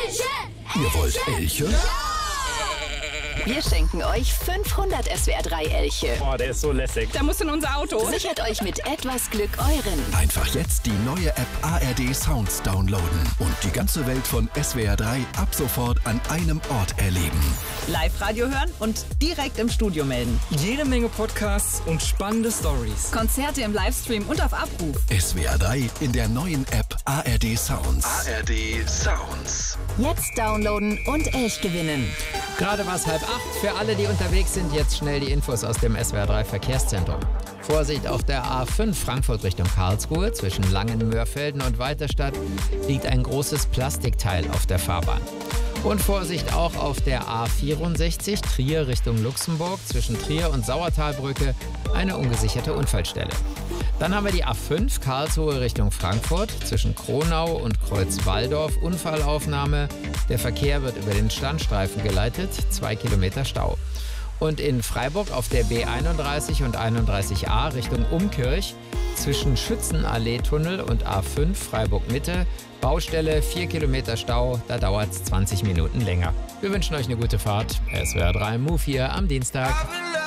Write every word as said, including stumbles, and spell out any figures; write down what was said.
Elche! Ihr wollt Elche? Wir schenken euch fünfhundert S W R drei Elche. Oh, der ist so lässig. Der muss in unser Auto. Sichert euch mit etwas Glück euren. Einfach jetzt die neue App A R D Sounds downloaden und die ganze Welt von S W R drei ab sofort an einem Ort erleben. Live-Radio hören und direkt im Studio melden. Jede Menge Podcasts und spannende Stories. Konzerte im Livestream und auf Abruf. S W R drei in der neuen App A R D Sounds. A R D Sounds. Jetzt downloaden und Elch gewinnen. Gerade war es halb acht. Für alle, die unterwegs sind, jetzt schnell die Infos aus dem S W R drei Verkehrszentrum. Vorsicht auf der A fünf Frankfurt Richtung Karlsruhe. Zwischen Langen-Mörfelden und Weiterstadt liegt ein großes Plastikteil auf der Fahrbahn. Und Vorsicht auch auf der A vierundsechzig Trier Richtung Luxemburg. Zwischen Trier und Sauertalbrücke eine ungesicherte Unfallstelle. Dann haben wir die A fünf Karlsruhe Richtung Frankfurt. Zwischen Kronau und Kreuzwaldorf Unfallaufnahme. Der Verkehr wird über den Standstreifen geleitet. Zwei Kilometer Stau. Und in Freiburg auf der B einunddreißig und einunddreißig A Richtung Umkirch. Zwischen Schützenallee-Tunnel und A fünf Freiburg-Mitte. Baustelle, vier Kilometer Stau, da dauert es zwanzig Minuten länger. Wir wünschen euch eine gute Fahrt. S W R drei Move hier am Dienstag.